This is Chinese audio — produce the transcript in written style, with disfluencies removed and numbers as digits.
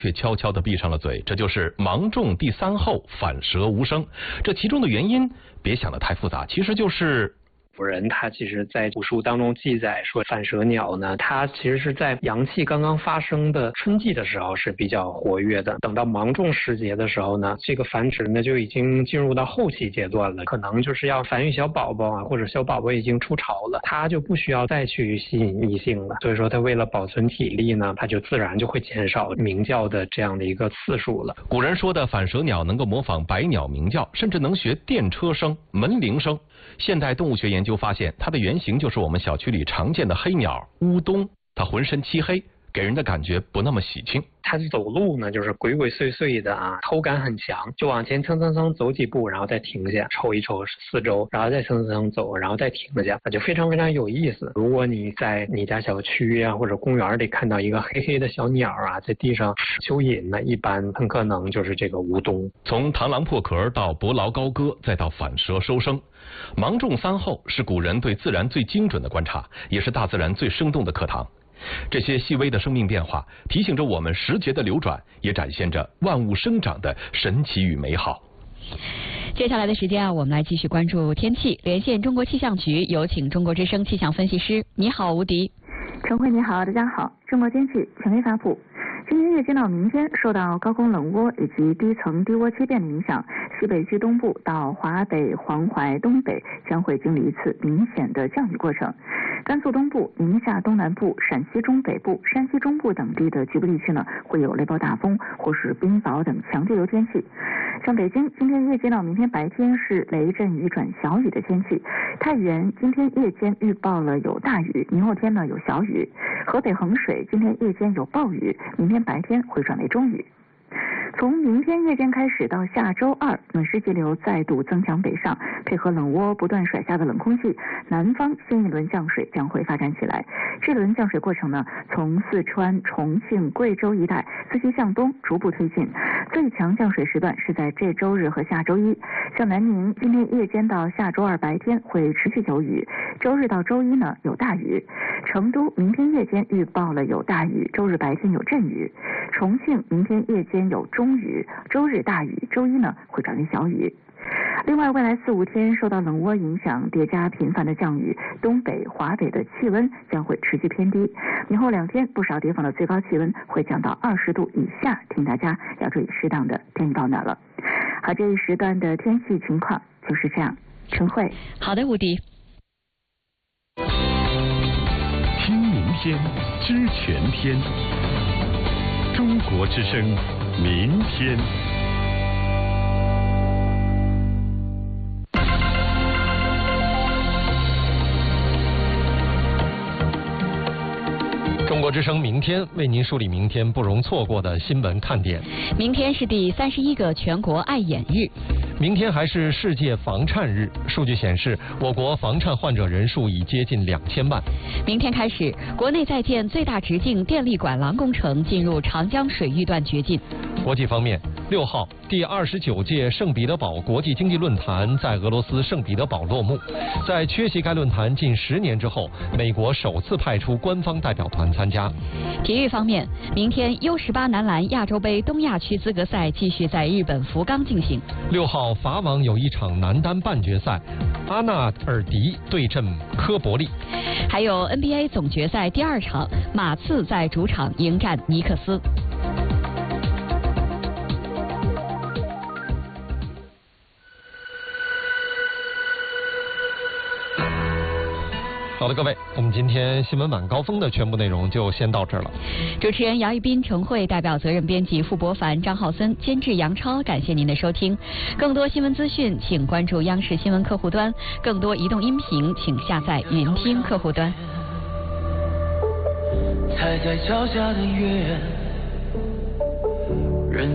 却悄悄地闭上了嘴，这就是芒种第三候，反舌无声。这其中的原因，别想得太复杂，其实就是古人他其实在古书当中记载说，反舌鸟呢，它其实是在阳气刚刚发生的春季的时候是比较活跃的。等到芒种时节的时候呢，这个繁殖呢就已经进入到后期阶段了，可能就是要繁育小宝宝啊，或者小宝宝已经出巢了，它就不需要再去吸引异性了。所以说，它为了保存体力呢，它就自然就会减少鸣叫的这样的一个次数了。 古人说的反舌鸟能够模仿百鸟鸣叫，甚至能学电车声、门铃声。现代动物学研究发现，它的原型就是我们小区里常见的黑鸟乌冬。它浑身漆黑，给人的感觉不那么喜庆。 它走路呢，就是鬼鬼祟祟的啊，偷感很强，就往前蹭蹭蹭走几步，然后再停下，瞅一瞅四周，然后再蹭蹭蹭走，然后再停下，那就非常非常有意思。如果你在你家小区啊或者公园里看到一个黑黑的小鸟啊，在地上蚯蚓呢，一般很可能就是这个乌冬。 从螳螂破壳到伯劳高歌，再到反舌收声，芒种三候是古人对自然最精准的观察，也是大自然最生动的课堂。这些细微的生命变化提醒着我们时节的流转，也展现着万物生长的神奇与美好。 接下来的时间啊，我们来继续关注天气。连线中国气象局，有请中国之声气象分析师。你好，吴迪。 陈慧你好，大家好。中国天气权威发布。今天夜间到明天，受到高空冷涡以及低层低涡切变的影响，西北区东部到华北、黄淮东北将会经历一次明显的降雨过程。甘肃东部、宁夏东南部、陕西中北部、山西中部等地的局部地区呢，会有雷暴大风或是冰雹等强对流天气。像北京，今天夜间到明天白天是雷阵雨转小雨的天气。太原今天夜间预报了有大雨，明后天呢有小雨。河北衡水今天夜间有暴雨，明天白天会转为中雨。从明天夜间开始到下周二，暖湿气流再度增强北上，配合冷涡不断甩下的冷空气，南方新一轮降水将会发展起来。这轮降水过程呢，从四川、重庆、贵州一带自西向东逐步推进，最强降水时段是在这周日和下周一。像南宁今天夜间到下周二白天会持续有雨，周日到周一呢有大雨。成都明天夜间预报了有大雨，周日白天有阵雨。重庆明天夜间有中雨，周日大雨，周一呢会转为小雨。另外，未来4-5天受到冷涡影响，叠加频繁的降雨，东北、华北的气温将会持续偏低。明后2天，不少地方的最高气温会降到20度以下，请大家要注意适当的天气保暖了。好，这一时段的天气情况就是这样。陈慧， 好的，吴迪。 听明天，知全天。中国之声，明天。 中国之声明天为您梳理明天不容错过的新闻看点。 明天是第31个全国爱眼日。 明天还是世界房颤日。数据显示，我国房颤患者人数已接近2000万。 明天开始，国内在建最大直径电力管廊工程进入长江水域段掘进。 国际方面，6号，第29届圣彼得堡国际经济论坛在俄罗斯圣彼得堡落幕。在缺席该论坛近10年之后，美国首次派出官方代表团参加。 体育方面，明天 U18男篮亚洲杯东亚区资格赛继续在日本福冈进行。 6号，法网有一场男单半决赛，阿纳尔迪对阵科伯利。 还有 NBA 总决赛第2场，马刺在主场迎战尼克斯。 好的，各位，我们今天新闻晚高峰的全部内容就先到这儿了。 主持人姚一斌、陈慧，代表责任编辑傅博凡、张浩森，监制杨超，感谢您的收听。更多新闻资讯，请关注央视新闻客户端；更多移动音频，请下载云听客户端。 踩在脚下的月，